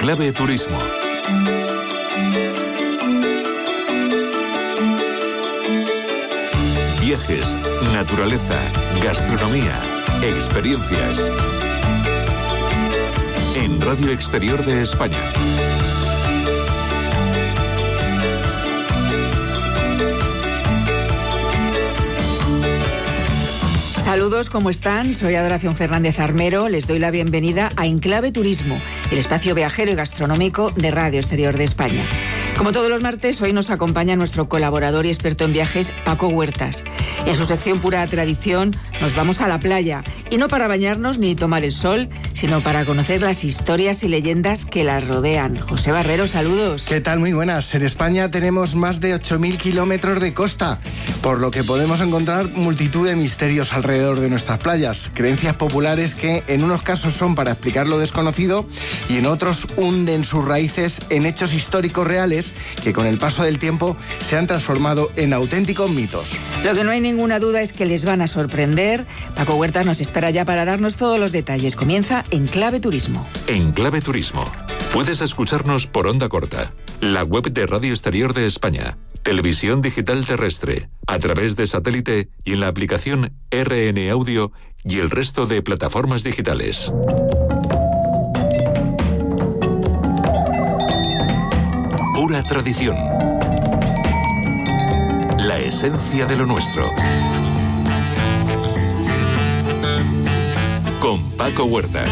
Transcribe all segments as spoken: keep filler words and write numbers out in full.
Clave Turismo. Viajes, naturaleza, gastronomía, experiencias. En Radio Exterior de España. Saludos, ¿cómo están? Soy Adoración Fernández Armero. Les doy la bienvenida a Enclave Turismo, el espacio viajero y gastronómico de Radio Exterior de España. Como todos los martes, hoy nos acompaña nuestro colaborador y experto en viajes, Paco Huertas. En su sección Pura Tradición nos vamos a la playa, y no para bañarnos ni tomar el sol, sino para conocer las historias y leyendas que las rodean. José Barrero, saludos. ¿Qué tal? Muy buenas. En España tenemos más de ocho mil kilómetros de costa, por lo que podemos encontrar multitud de misterios alrededor de nuestras playas. Creencias populares que en unos casos son para explicar lo desconocido y en otros hunden sus raíces en hechos históricos reales que con el paso del tiempo se han transformado en auténticos mitos. Lo que no hay ninguna duda es que les van a sorprender. Paco Huertas nos espera ya para darnos todos los detalles. Comienza Enclave Turismo. Enclave Turismo. Puedes escucharnos por onda corta, la web de Radio Exterior de España, televisión digital terrestre, a través de satélite y en la aplicación R N Audio y el resto de plataformas digitales. Pura tradición. La esencia de lo nuestro. Con Paco Huertas.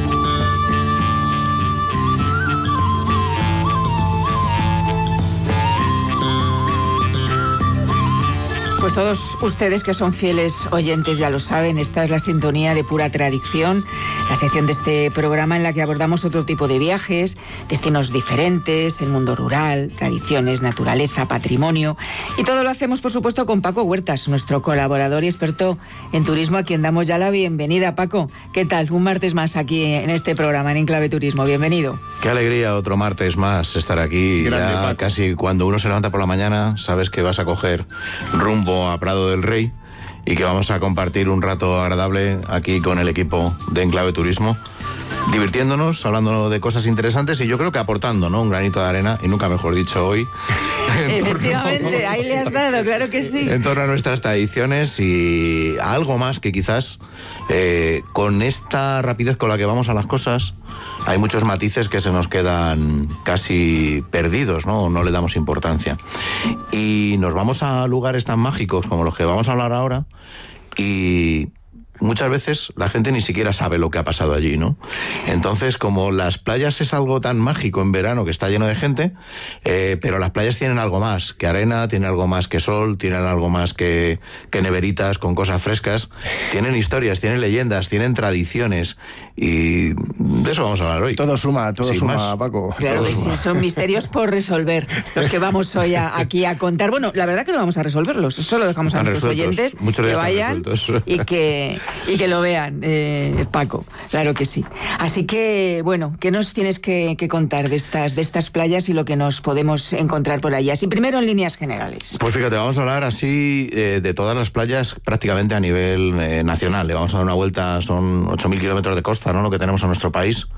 Pues todos ustedes que son fieles oyentes ya lo saben, esta es la sintonía de Pura Tradición, la sección de este programa en la que abordamos otro tipo de viajes, destinos diferentes, el mundo rural, tradiciones, naturaleza, patrimonio, y todo lo hacemos por supuesto con Paco Huertas, nuestro colaborador y experto en turismo, a quien damos ya la bienvenida. Paco, ¿qué tal? Un martes más aquí en este programa, en Enclave Turismo, bienvenido. Qué alegría otro martes más estar aquí. Grande, ya Paco. Casi cuando uno se levanta por la mañana, sabes que vas a coger rumbo a Prado del Rey y que vamos a compartir un rato agradable aquí con el equipo de Enclave Turismo, divirtiéndonos, hablando de cosas interesantes y yo creo que aportando, ¿no?, un granito de arena, y nunca mejor dicho hoy. Efectivamente, ahí le has dado, claro que sí. En torno a nuestras tradiciones y a algo más que quizás eh, con esta rapidez con la que vamos a las cosas, hay muchos matices que se nos quedan casi perdidos, ¿no? O no le damos importancia. Y nos vamos a lugares tan mágicos como los que vamos a hablar ahora y muchas veces la gente ni siquiera sabe lo que ha pasado allí, ¿no? Entonces, como las playas es algo tan mágico en verano que está lleno de gente, eh, pero las playas tienen algo más que arena, tienen algo más que sol, tienen algo más que, que neveritas con cosas frescas, tienen historias, tienen leyendas, tienen tradiciones y de eso vamos a hablar hoy. Todo suma, todo Sin suma, más. Paco. Claro Todo que suma. sí, son misterios por resolver los que vamos hoy a, aquí a contar. Bueno, la verdad que no vamos a resolverlos, eso lo dejamos a Están nuestros resueltos. oyentes Muchos de que ellos están vayan resueltos. y que, y que lo vean, eh, Paco, claro que sí. Así que, bueno, ¿qué nos tienes que, que contar de estas, de estas playas y lo que nos podemos encontrar por allá? Así, primero en líneas generales. Pues fíjate, vamos a hablar así eh, de todas las playas prácticamente a nivel eh, nacional. Le vamos a dar una vuelta, son ocho mil kilómetros de costa, ¿no?, lo que tenemos en nuestro país.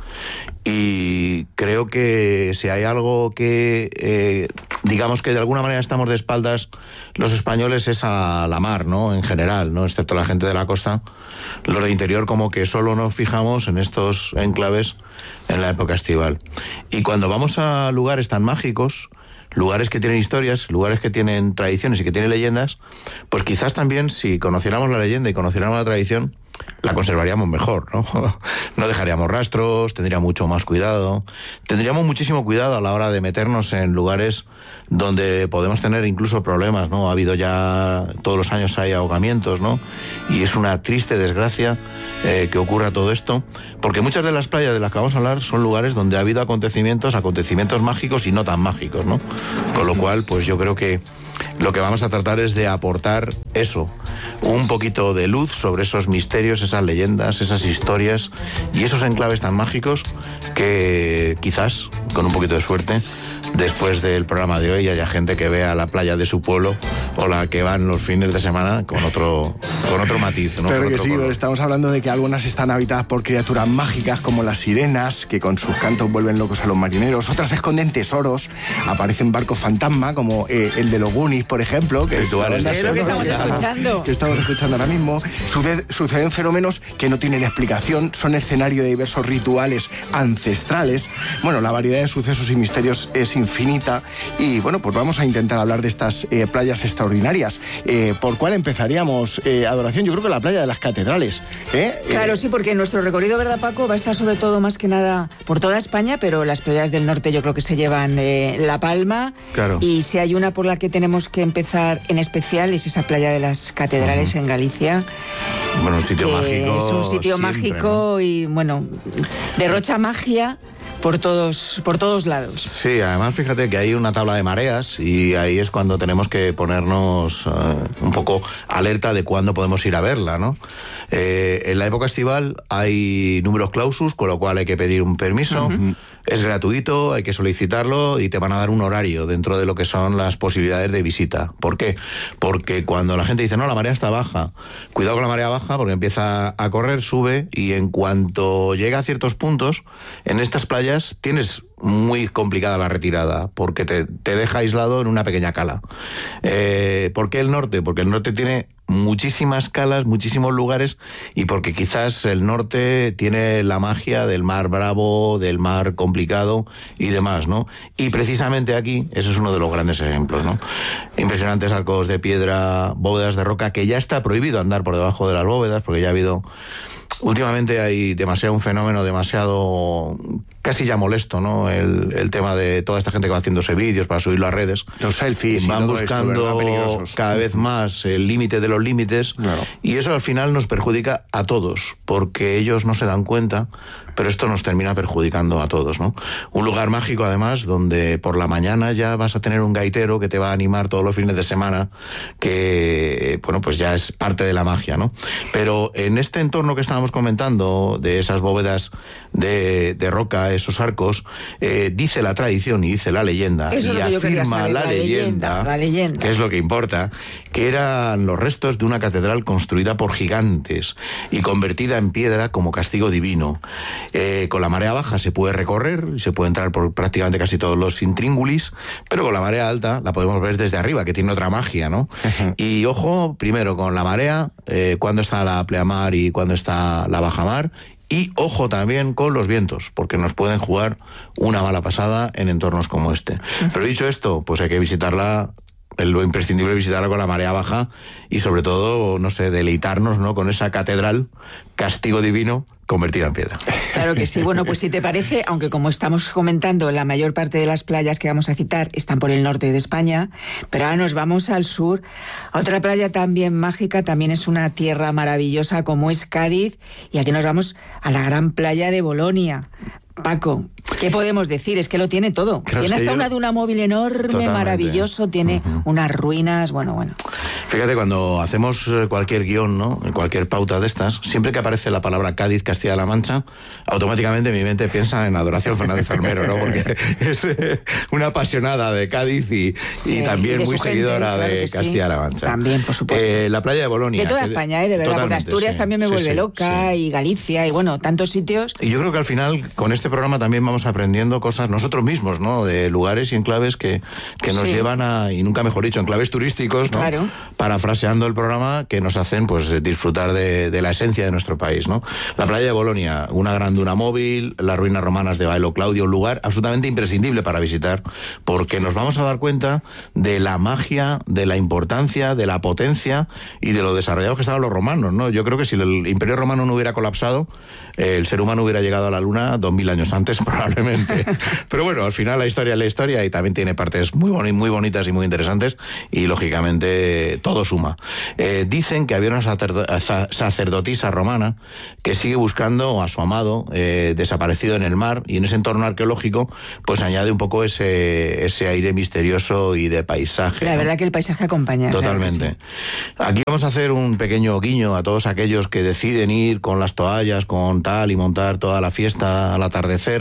Y creo que si hay algo que, eh, digamos que de alguna manera estamos de espaldas los españoles es a la mar, ¿no?, en general, ¿no?, excepto la gente de la costa. Los de interior como que solo nos fijamos en estos enclaves en la época estival. Y cuando vamos a lugares tan mágicos, lugares que tienen historias, lugares que tienen tradiciones y que tienen leyendas, pues quizás también si conociéramos la leyenda y conociéramos la tradición, la conservaríamos mejor, ¿no? No dejaríamos rastros, tendríamos mucho más cuidado, tendríamos muchísimo cuidado a la hora de meternos en lugares donde podemos tener incluso problemas, ¿no? Ha habido ya, todos los años hay ahogamientos, ¿no? Y es una triste desgracia eh, que ocurra todo esto, porque muchas de las playas de las que vamos a hablar son lugares donde ha habido acontecimientos, acontecimientos mágicos y no tan mágicos, ¿no? Con lo cual, pues yo creo que lo que vamos a tratar es de aportar eso, un poquito de luz sobre esos misterios, esas leyendas, esas historias y esos enclaves tan mágicos que quizás, con un poquito de suerte, después del programa de hoy haya gente que vea la playa de su pueblo o la que van los fines de semana con otro con otro matiz, ¿no? Claro con que otro sí, color. estamos hablando de que algunas están habitadas por criaturas mágicas como las sirenas, que con sus cantos vuelven locos a los marineros. Otras esconden tesoros, aparecen barcos fantasma como eh, el de los Goonies, por ejemplo, que es, Rituales. la banda Es lo que sonora estamos escuchando. que estamos escuchando ahora mismo. Sucede- suceden fenómenos que no tienen explicación, son escenario de diversos rituales ancestrales. Bueno, la variedad de sucesos y misterios es infinita y bueno, pues vamos a intentar hablar de estas eh, playas extraordinarias. Eh, ¿Por cuál empezaríamos, eh, Adoración? Yo creo que la playa de las catedrales. ¿eh? Claro, Eh, sí, porque nuestro recorrido, ¿verdad, Paco? Va a estar sobre todo más que nada por toda España, pero las playas del norte yo creo que se llevan eh, la palma. Claro. Y si hay una por la que tenemos que empezar en especial es esa playa de las catedrales uh-huh. en Galicia. Bueno, un sitio que mágico. Es un sitio siempre, mágico, ¿no? Y bueno, derrocha magia por todos, por todos lados. Sí, además fíjate que hay una tabla de mareas y ahí es cuando tenemos que ponernos uh, un poco alerta de cuándo podemos ir a verla, ¿no? Eh, en la época estival hay números clausus, con lo cual hay que pedir un permiso. Uh-huh. Es gratuito, hay que solicitarlo y te van a dar un horario dentro de lo que son las posibilidades de visita. ¿Por qué? Porque cuando la gente dice, no, la marea está baja, cuidado con la marea baja porque empieza a correr, sube y en cuanto llega a ciertos puntos, en estas playas tienes muy complicada la retirada porque te, te deja aislado en una pequeña cala. Eh, ¿Por qué el norte? Porque el norte tiene muchísimas calas, muchísimos lugares y porque quizás el norte tiene la magia del mar bravo, del mar complicado y demás, ¿no? Y precisamente aquí, ese es uno de los grandes ejemplos, ¿no? Impresionantes arcos de piedra, bóvedas de roca, que ya está prohibido andar por debajo de las bóvedas porque ya ha habido... Últimamente hay demasiado un fenómeno demasiado casi ya molesto, ¿no? El, el tema de toda esta gente que va haciéndose vídeos para subirlo a redes. Los selfies van y todo buscando esto, cada vez más el límite de los límites. Claro. Y eso al final nos perjudica a todos, porque ellos no se dan cuenta, pero esto nos termina perjudicando a todos, ¿no? Un lugar mágico, además, donde por la mañana ya vas a tener un gaitero que te va a animar todos los fines de semana, que, bueno, pues ya es parte de la magia, ¿no? Pero en este entorno que estábamos comentando, de esas bóvedas de, de roca, esos arcos, eh, dice la tradición y dice la leyenda, Eso y es lo que yo afirma saber, la, la leyenda, leyenda, la leyenda, que es lo que importa, que eran los restos de una catedral construida por gigantes y convertida en piedra como castigo divino. Eh, con la marea baja se puede recorrer, se puede entrar por prácticamente casi todos los intríngulis, pero con la marea alta la podemos ver desde arriba, que tiene otra magia, ¿no? Uh-huh. Y ojo, primero con la marea, eh, cuándo está la pleamar y cuándo está la bajamar. Y ojo también con los vientos, porque nos pueden jugar una mala pasada en entornos como este. Pero dicho esto, pues hay que visitarla, lo imprescindible es visitarla con la marea baja y sobre todo, no sé, deleitarnos, ¿no?, con esa catedral, castigo divino, convertida en piedra. Claro que sí. Bueno, pues si te parece, aunque como estamos comentando, la mayor parte de las playas que vamos a citar están por el norte de España, pero ahora nos vamos al sur. Otra playa también mágica, también es una tierra maravillosa como es Cádiz, y aquí nos vamos a la gran playa de Bolonia. Paco, ¿qué podemos decir? Es que lo tiene todo. Claro, tiene es que hasta yo... una duna móvil enorme, Totalmente. Maravilloso, tiene uh-huh. unas ruinas, bueno, bueno. Fíjate, cuando hacemos cualquier guión, ¿no?, cualquier pauta de estas, siempre que aparece la palabra Cádiz, Castilla-La Mancha, automáticamente mi mente piensa en Adoración Fernández Fermero, ¿no?, porque es una apasionada de Cádiz y, sí, y también y muy gente, seguidora claro de Castilla-La Mancha. Sí. También, por supuesto. Eh, la playa de Bolonia. De toda España, ¿eh? De verdad, porque Asturias sí, también me sí, vuelve sí, loca, sí. y Galicia, y bueno, tantos sitios. Y yo creo que al final, con este programa también vamos aprendiendo cosas nosotros mismos, ¿no?, de lugares y enclaves que, que nos sí. llevan a, y nunca mejor dicho, enclaves turísticos, ¿no?, claro. parafraseando el programa, que nos hacen pues disfrutar de, de la esencia de nuestro país, ¿no? La playa de Bolonia, una gran duna móvil, las ruinas romanas de Baelo Claudio, un lugar absolutamente imprescindible para visitar, porque nos vamos a dar cuenta de la magia, de la importancia, de la potencia y de lo desarrollados que estaban los romanos, ¿no? Yo creo que si el Imperio Romano no hubiera colapsado, eh, el ser humano hubiera llegado a la Luna dos mil años antes, probablemente. Pero bueno, al final la historia es la historia y también tiene partes muy, boni- muy bonitas y muy interesantes y, lógicamente, todo suma. Eh, dicen que había una sacerdo- sacerdotisa romana que sigue buscando a su amado eh, desaparecido en el mar, y en ese entorno arqueológico pues añade un poco ese, ese aire misterioso y de paisaje. La ¿no? verdad que el paisaje acompaña. Totalmente. Claro, sí. Aquí vamos a hacer un pequeño guiño a todos aquellos que deciden ir con las toallas, con tal, y montar toda la fiesta al atardecer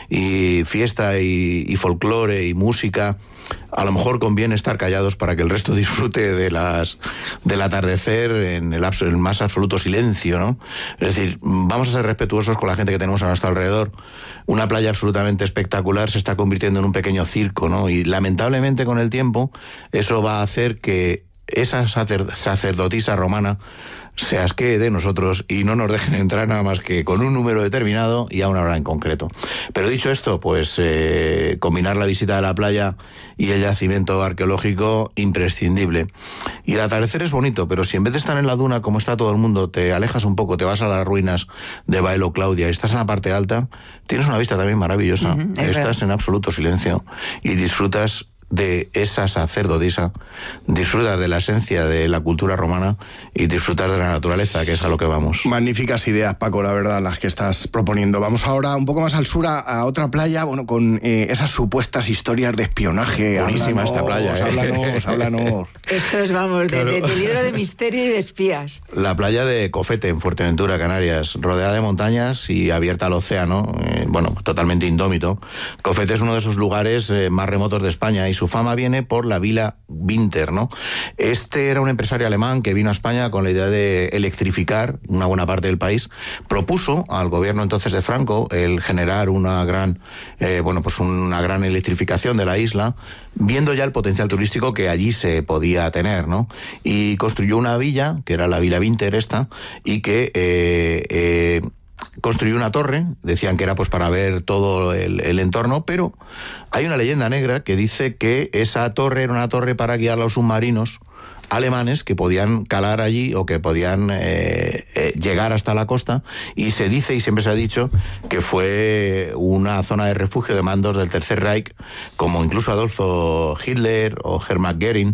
y fiesta y, y folclore y música, a lo mejor conviene estar callados para que el resto disfrute de las del atardecer en el, abs- el más absoluto silencio, ¿no? Es decir, vamos a ser respetuosos con la gente que tenemos a nuestro alrededor. Una playa absolutamente espectacular se está convirtiendo en un pequeño circo, ¿no? Y lamentablemente con el tiempo eso va a hacer que esa sacer- sacerdotisa romana se asquee de nosotros y no nos dejen entrar nada más que con un número determinado y a una hora en concreto. Pero dicho esto, pues eh, combinar la visita de la playa y el yacimiento arqueológico, imprescindible. Y el atardecer es bonito, pero si en vez de estar en la duna, como está todo el mundo, te alejas un poco, te vas a las ruinas de Baelo Claudia y estás en la parte alta, tienes una vista también maravillosa. Uh-huh, estás verdad. En absoluto silencio y disfrutas de esa sacerdotisa, disfrutar de la esencia de la cultura romana y disfrutar de la naturaleza, que es a lo que vamos. Magníficas ideas, Paco, la verdad, las que estás proponiendo. Vamos ahora un poco más al sur, a, a otra playa, bueno, con eh, esas supuestas historias de espionaje. Buenísima esta playa, ¿eh? Háblanos, háblanos. Esto es, vamos, de, claro. de, de libro de misterio y de espías. La playa de Cofete, en Fuerteventura, Canarias, rodeada de montañas y abierta al océano, eh, bueno, totalmente indómito. Cofete es uno de esos lugares eh, más remotos de España y su fama viene por la Vila Winter, ¿no? Este era un empresario alemán que vino a España con la idea de electrificar una buena parte del país. Propuso al gobierno entonces de Franco el generar una gran, eh, bueno, pues una gran electrificación de la isla, viendo ya el potencial turístico que allí se podía tener, ¿no? Y construyó una villa, que era la Vila Winter esta, y que eh, eh, construyó una torre, decían que era pues para ver todo el, el entorno, pero hay una leyenda negra que dice que esa torre era una torre para guiar a los submarinos alemanes que podían calar allí o que podían eh, eh, llegar hasta la costa, y se dice y siempre se ha dicho que fue una zona de refugio de mandos del Tercer Reich, como incluso Adolfo Hitler o Hermann Göring,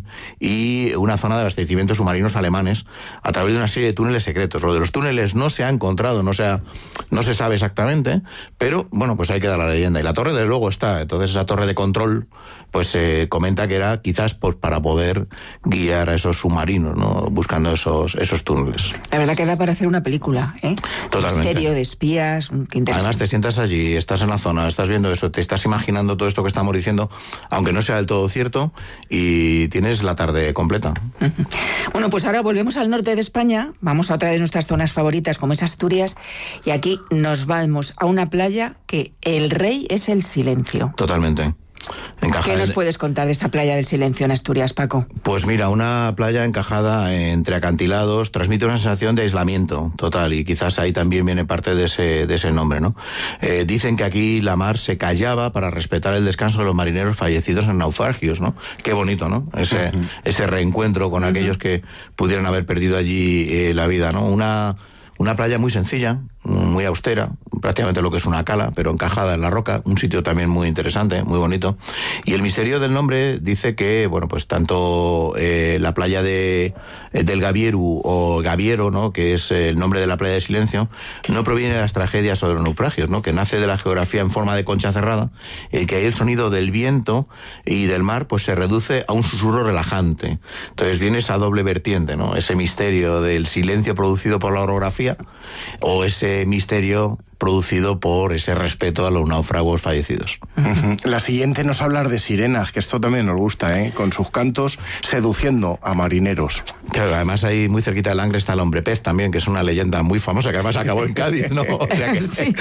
y una zona de abastecimientos submarinos alemanes a través de una serie de túneles secretos. Lo de los túneles no se ha encontrado, no se, ha, no se sabe exactamente, pero bueno, pues ahí queda la leyenda. Y la torre desde luego está, entonces esa torre de control pues se eh, comenta que era quizás pues, para poder guiar a esos submarinos, ¿no? Buscando esos, esos túneles. La verdad que da para hacer una película, ¿eh? Totalmente. Misterio de espías, qué interesante. Además te sientas allí, estás en la zona, estás viendo eso, te estás imaginando todo esto que estamos diciendo, aunque no sea del todo cierto, y tienes la tarde completa. Uh-huh. Bueno, pues ahora volvemos al norte de España, vamos a otra de nuestras zonas favoritas, como es Asturias, y aquí nos vamos a una playa que el rey es el silencio. Totalmente. Encaja ¿Qué nos en... puedes contar de esta playa del silencio en Asturias, Paco? Pues mira, una playa encajada entre acantilados transmite una sensación de aislamiento total, y quizás ahí también viene parte de ese, de ese nombre, ¿no? Eh, dicen que aquí la mar se callaba para respetar el descanso de los marineros fallecidos en naufragios, ¿no? Qué bonito, ¿no? Ese, uh-huh. ese reencuentro con uh-huh. aquellos que pudieran haber perdido allí eh, la vida, ¿no? Una... Una playa muy sencilla, muy austera, prácticamente lo que es una cala, pero encajada en la roca, un sitio también muy interesante, muy bonito. Y el misterio del nombre dice que, bueno, pues tanto eh, la playa de del Gavieru o Gaviero, ¿no?, que es el nombre de la playa de silencio, no proviene de las tragedias o de los naufragios, ¿no?, que nace de la geografía en forma de concha cerrada, y que ahí el sonido del viento y del mar pues se reduce a un susurro relajante. Entonces viene esa doble vertiente, ¿no?, ese misterio del silencio producido por la orografía o ese misterio producido por ese respeto a los náufragos fallecidos. Uh-huh. La siguiente nos va a hablar de sirenas, que esto también nos gusta, ¿eh? Con sus cantos seduciendo a marineros. Claro, además ahí muy cerquita del Langre está el hombre pez también, que es una leyenda muy famosa, que además acabó en Cádiz, ¿no? O sea que... Sí.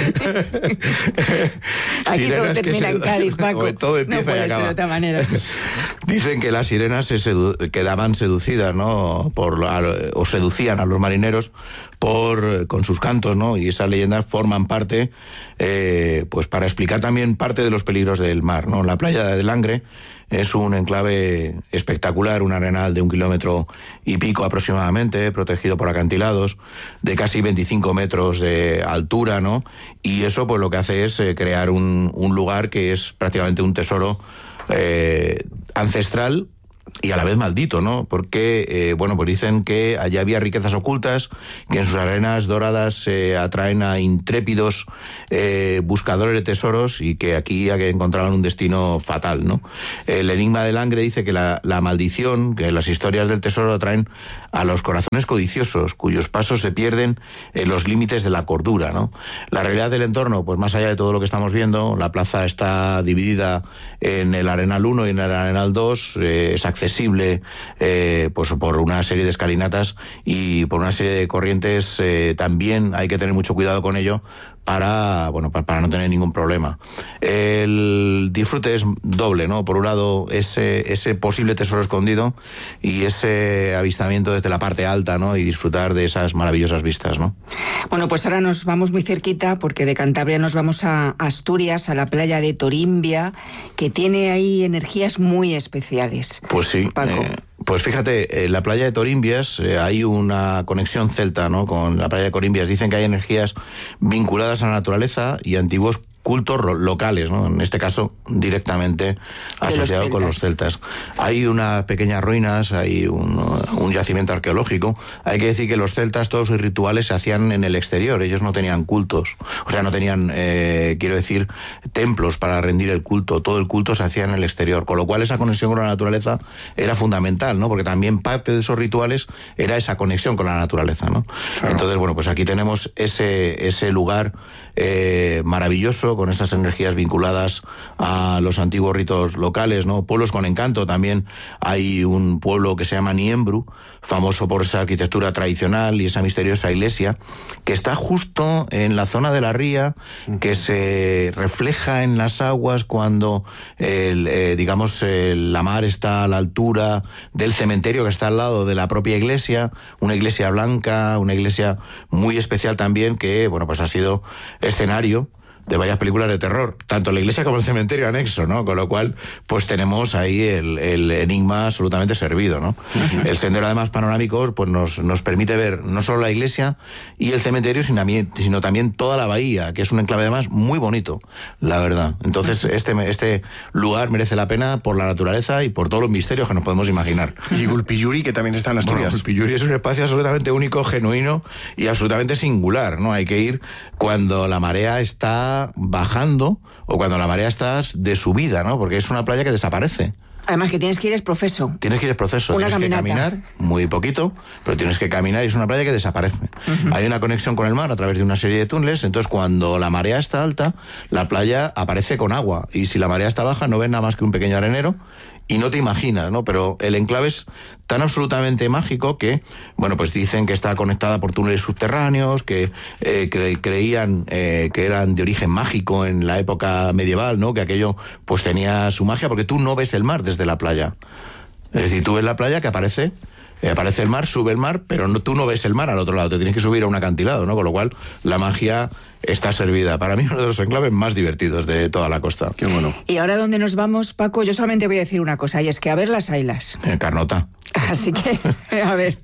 Aquí todo termina se... en Cádiz, Paco. Todo empieza no puede y acaba. ser de otra manera. Dicen que las sirenas se sedu... quedaban seducidas, ¿no?, por o seducían a los marineros por con sus cantos, ¿no? Y esas leyendas forman parte, eh, pues para explicar también parte de los peligros del mar, ¿no? La playa de Langre es un enclave espectacular, un arenal de un kilómetro y pico aproximadamente, protegido por acantilados de casi veinticinco metros de altura, ¿no? Y eso pues lo que hace es eh, crear un, un lugar que es prácticamente un tesoro eh, ancestral, y a la vez maldito, ¿no? Porque, eh, bueno, pues dicen que allá había riquezas ocultas, que en sus arenas doradas eh, atraen a intrépidos eh, buscadores de tesoros y que aquí encontraban un destino fatal, ¿no? El enigma de Langre dice que la, la maldición, que las historias del tesoro atraen a los corazones codiciosos, cuyos pasos se pierden en los límites de la cordura, ¿no? La realidad del entorno, pues más allá de todo lo que estamos viendo, la plaza está dividida en el Arenal uno y en el Arenal dos, eh, es accesible eh, pues por una serie de escalinatas y por una serie de corrientes, eh, también hay que tener mucho cuidado con ello para, bueno, para, para no tener ningún problema. El disfrute es doble, ¿no? Por un lado, ese, ese posible tesoro escondido y ese avistamiento desde la parte alta, ¿no? Y disfrutar de esas maravillosas vistas, ¿no? Bueno, pues ahora nos vamos muy cerquita, porque de Cantabria nos vamos a Asturias, a la playa de Torimbia, que tiene ahí energías muy especiales. Pues sí, Paco. Eh... Pues fíjate, en la playa de Torimbias eh, hay una conexión celta, ¿no? Con la playa de Corimbias. Dicen que hay energías vinculadas a la naturaleza y antiguos cultos locales, ¿no? En este caso, directamente asociado con los celtas. Hay unas pequeñas ruinas, hay un, un yacimiento arqueológico. Hay que decir que los celtas, todos sus rituales se hacían en el exterior. Ellos no tenían cultos. O sea, no tenían, eh, quiero decir, templos para rendir el culto. Todo el culto se hacía en el exterior. Con lo cual, esa conexión con la naturaleza era fundamental, ¿no? Porque también parte de esos rituales era esa conexión con la naturaleza, ¿no? Claro. Entonces, bueno, pues aquí tenemos ese, ese lugar eh, maravilloso, con esas energías vinculadas a los antiguos ritos locales, ¿no? Pueblos con encanto también. Hay un pueblo que se llama Niembru, famoso por esa arquitectura tradicional y esa misteriosa iglesia, que está justo en la zona de la ría, que se refleja en las aguas cuando, el, eh, digamos, el, la mar está a la altura del cementerio que está al lado de la propia iglesia, una iglesia blanca, una iglesia muy especial también, que, bueno, pues ha sido escenario de varias películas de terror, tanto la iglesia como el cementerio anexo, ¿no? Con lo cual, pues tenemos ahí el, el enigma absolutamente servido, ¿no? Uh-huh. El sendero, además, panorámico, pues nos, nos permite ver no solo la iglesia y el cementerio, sino también, sino también toda la bahía, que es un enclave, además, muy bonito, la verdad. Entonces, este, este lugar merece la pena por la naturaleza y por todos los misterios que nos podemos imaginar. Y Gulpiyuri, que también está en Asturias. Bueno, Gulpiyuri es un espacio absolutamente único, genuino y absolutamente singular, ¿no? Hay que ir cuando la marea está bajando o cuando la marea está de subida, ¿no? Porque es una playa que desaparece. Además que tienes que ir es profeso. Tienes que ir es proceso. Una tienes caminata. que caminar muy poquito, pero tienes que caminar y es una playa que desaparece. Uh-huh. Hay una conexión con el mar a través de una serie de túneles, entonces cuando la marea está alta, la playa aparece con agua y si la marea está baja no ves nada más que un pequeño arenero y no te imaginas, ¿no? Pero el enclave es tan absolutamente mágico que, bueno, pues dicen que está conectada por túneles subterráneos, que eh, cre- creían eh, que eran de origen mágico en la época medieval, ¿no? Que aquello pues tenía su magia, porque tú no ves el mar desde la playa. Es decir, tú ves la playa que aparece, eh, aparece el mar, sube el mar, pero no, tú no ves el mar al otro lado, te tienes que subir a un acantilado, ¿no? Con lo cual, la magia está servida. Para mí, uno de los enclaves más divertidos de toda la costa. Qué bueno. ¿Y ahora dónde nos vamos, Paco? Yo solamente voy a decir una cosa, y es que a ver las ailas. En Carnota. Así que, a ver.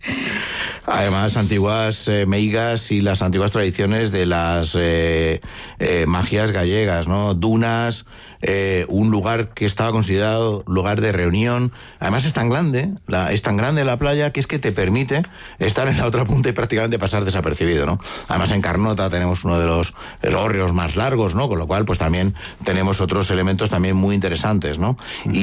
Además, antiguas eh, meigas y las antiguas tradiciones de las eh, eh, magias gallegas, ¿no? Dunas, eh, un lugar que estaba considerado lugar de reunión. Además es tan grande, la, es tan grande la playa que es que te permite estar en la otra punta y prácticamente pasar desapercibido, ¿no? Además en Carnota tenemos uno de los hórreos más largos, ¿no? Con lo cual, pues también tenemos otros elementos también muy interesantes, ¿no?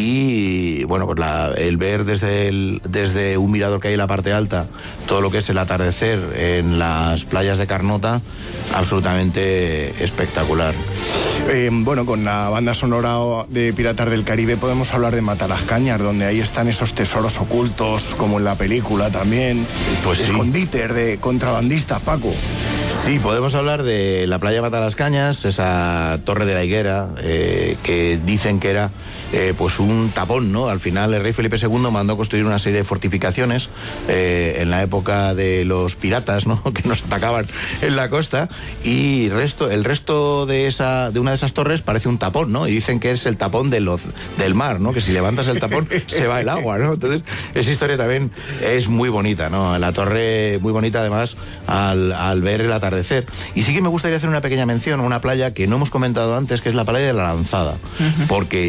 Y bueno, pues la, el ver desde el, desde un mirador que hay en la parte alta todo lo que es el atardecer en las playas de Carnota, absolutamente espectacular. Eh, bueno, con la banda sonora de Piratas del Caribe podemos hablar de Matalascañas, donde ahí están esos tesoros ocultos, como en la película también. Pues sí. Escondites de contrabandistas, Paco. Sí, podemos hablar de la playa Matalascañas, esa torre de la higuera, eh, que dicen que era eh, pues un tapón, ¿no? Al final el rey Felipe segundo mandó construir una serie de fortificaciones eh, en la época de los piratas, ¿no? Que nos atacaban en la costa, y resto, el resto de esa de una de esas torres parece un tapón, ¿no? Y dicen que es el tapón de los, del mar, ¿no? Que si levantas el tapón se va el agua, ¿no? Entonces, esa historia también es muy bonita, ¿no? La torre muy bonita, además, al, al ver el atardecer. Y sí que me gustaría hacer una pequeña mención a una playa que no hemos comentado antes, que es la playa de la Lanzada, uh-huh. Porque ahí está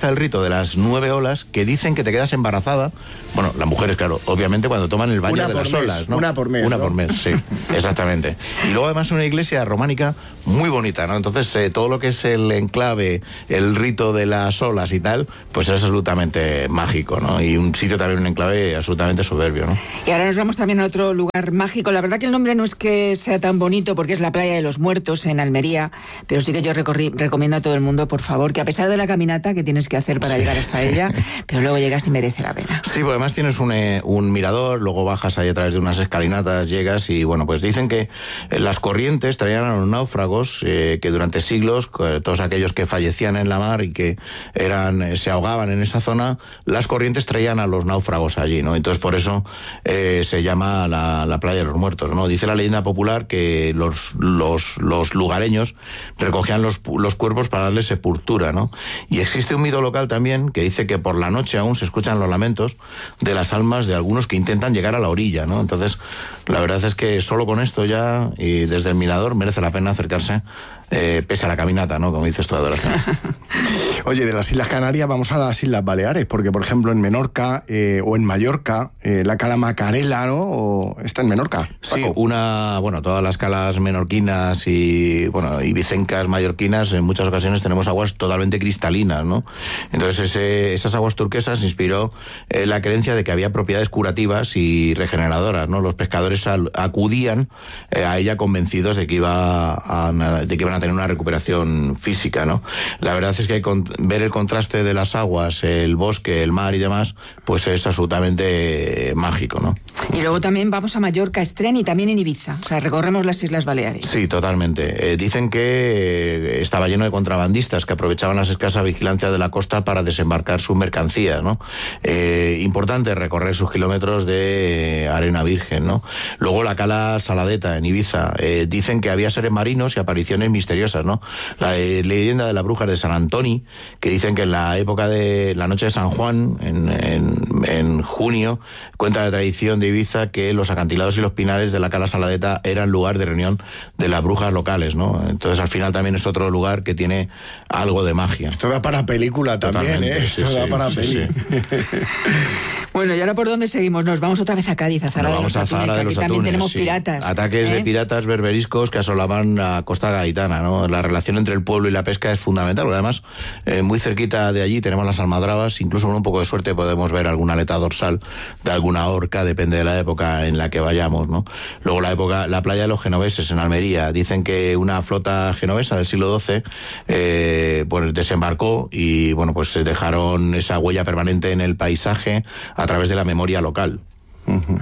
está el rito de las nueve olas, que dicen que te quedas embarazada. Bueno, las mujeres, claro, obviamente cuando toman el baño una de las mes, olas, ¿no? Una por mes, Una ¿no? por mes, sí, exactamente. Y luego además una iglesia románica muy bonita, ¿no? Entonces eh, todo lo que es el enclave, el rito de las olas y tal, pues es absolutamente mágico, ¿no? Y un sitio también, un enclave absolutamente soberbio, ¿no? Y ahora nos vamos también a otro lugar mágico. La verdad que el nombre no es que sea tan bonito porque es la Playa de los Muertos en Almería, pero sí que yo recorrí, recomiendo a todo el mundo, por favor, que a pesar de la caminata que tienes que hacer para sí. llegar hasta ella, pero luego llegas y merece la pena. Sí, porque además tienes un, eh, un mirador, luego bajas ahí a través de unas escalinatas, llegas y bueno, pues dicen que eh, las corrientes traían a los náufragos eh, que durante siglos, eh, todos aquellos que fallecían en la mar y que eran eh, se ahogaban en esa zona, las corrientes traían a los náufragos allí, ¿no? Entonces por eso eh, se llama la, la Playa de los Muertos, ¿no? Dice la leyenda popular que los, los, los lugareños recogían los, los cuerpos para darles sepultura, ¿no? Y existe un mito local también que dice que por la noche aún se escuchan los lamentos de las almas de algunos que intentan llegar a la orilla, ¿no? Entonces, la verdad es que solo con esto ya, y desde el mirador, merece la pena acercarse, eh, pese a la caminata, ¿no? Como dices tú, Adoración. Oye, de las Islas Canarias vamos a las Islas Baleares, porque por ejemplo en Menorca eh, o en Mallorca, eh, la cala Macarela, ¿no? O está en Menorca. Paco. Sí, una, bueno, todas las calas menorquinas y, bueno, ibicencas mallorquinas, en muchas ocasiones tenemos aguas totalmente cristalinas, ¿no? Entonces ese, esas aguas turquesas inspiró eh, la creencia de que había propiedades curativas y regeneradoras, ¿no? Los pescadores al, acudían eh, a ella convencidos de que iba a, de que iban a tener una recuperación física, ¿no? La verdad es que hay con, ver el contraste de las aguas, el bosque, el mar y demás, pues es absolutamente mágico, ¿no? Y luego también vamos a Mallorca, Estren y también en Ibiza, o sea, recorremos las Islas Baleares. Sí, totalmente. Eh, dicen que eh, estaba lleno de contrabandistas que aprovechaban las escasas vigilancias de la costa para desembarcar sus mercancías, ¿no? Eh, importante recorrer sus kilómetros de eh, arena virgen, ¿no? Luego la cala Saladeta en Ibiza. Eh, dicen que había seres marinos y apariciones misteriosas, ¿no? La eh, leyenda de las brujas de San Antoni, que dicen que en la época de la noche de San Juan, en, en, en junio, cuenta la tradición de Ibiza que los acantilados y los pinares de la cala Saladeta eran lugar de reunión de las brujas locales, ¿no? Entonces al final también es otro lugar que tiene algo de magia. Esto da para película también, Totalmente, ¿eh? Esto sí, da sí, para sí, peli. Sí. Bueno, ¿y ahora por dónde seguimos? Nos vamos otra vez a Cádiz, a Zara de los Atunes, que aquí también tenemos sí. piratas. Ataques ¿eh? de piratas berberiscos que asolaban la costa gaditana, ¿no? La relación entre el pueblo y la pesca es fundamental, porque además eh, muy cerquita de allí tenemos las almadrabas, incluso con un poco de suerte podemos ver alguna aleta dorsal de alguna orca, depende de la época en la que vayamos, ¿no? Luego la época, la playa de los genoveses en Almería, dicen que una flota genovesa del siglo doce eh, bueno, desembarcó y bueno, pues dejaron esa huella permanente en el paisaje a través de la memoria local. Uh-huh.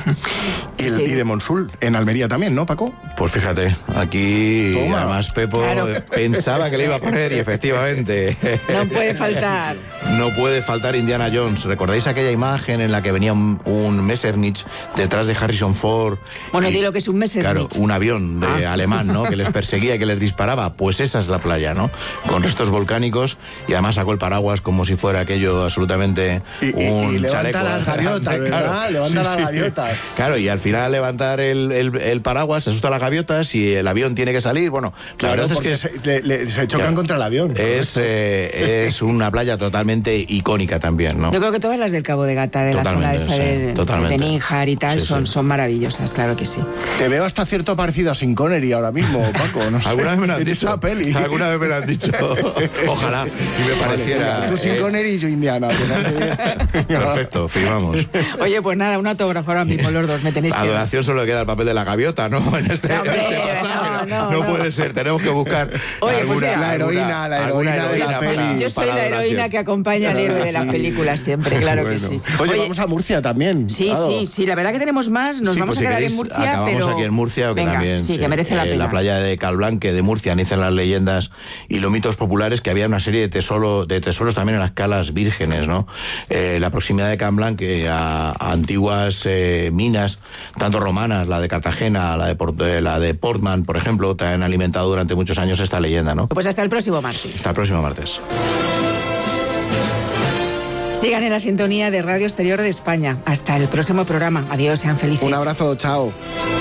y, el, sí. y de Monsul, en Almería también, ¿no, Paco? Pues fíjate, aquí Toma. además Pepo claro. pensaba que le iba a poner y efectivamente. No puede faltar. No puede faltar Indiana Jones. ¿Recordáis aquella imagen en la que venía un, un Messerschmitt detrás de Harrison Ford? Bueno, di lo que es un Messerschmitt. Claro, un avión de ah. alemán, ¿no? Que les perseguía y que les disparaba. Pues esa es la playa, ¿no? Con restos volcánicos y además sacó el paraguas como si fuera aquello absolutamente y, un y, y levanta chaleco. las gaviotas, ¿verdad? Claro, levanta sí, las sí. gaviotas. Claro, y al final levantar el, el, el paraguas, se asusta las gaviotas y el avión tiene que salir. Bueno, claro, la verdad es que se, le, le, se chocan claro, contra el avión. Es, eh, es una playa totalmente icónica también, ¿no? Yo creo que todas las del Cabo de Gata, de totalmente, la zona esta sí, de, de Níjar y tal, sí, son, sí. son maravillosas, claro que sí. Te veo hasta cierto parecido a Sean Connery ahora mismo, Paco. No sé. ¿Alguna vez me lo han dicho? Esa peli. ¿Alguna vez me lo han dicho? Ojalá y me pareciera. Vale, tú Sean eh... Connery y yo Indiana. Perfecto, firmamos. Oye, pues nada, un autógrafo ahora mismo los dos, me tenéis que... A Adoración solo queda el papel de la gaviota, ¿no? En este, Hombre, en este pasaje, no, no, no, no puede ser, tenemos que buscar Oye, alguna, pues mira, la heroína, la heroína, heroína de la peli. Yo soy la heroína que acompaña al héroe de las películas siempre, claro bueno. que sí. Oye, Oye, vamos a Murcia también. Sí, claro. sí, sí, la verdad que tenemos más, nos sí, vamos pues a si quedar queréis, en Murcia, acabamos pero... aquí en Murcia, que Venga, también... Sí, sí, que merece eh, la pena. En la playa de Calblanque de Murcia dicen las leyendas y los mitos populares que había una serie de, tesoro, de tesoros también en las calas vírgenes, ¿no? Eh, la proximidad de Calblanque a, a antiguas eh, minas, tanto romanas, la de Cartagena, la de, Port, eh, la de Portman, por ejemplo, te han alimentado durante muchos años esta leyenda, ¿no? Pues hasta el próximo martes. Hasta el próximo martes. Sigan en la sintonía de Radio Exterior de España. Hasta el próximo programa. Adiós, sean felices. Un abrazo, chao.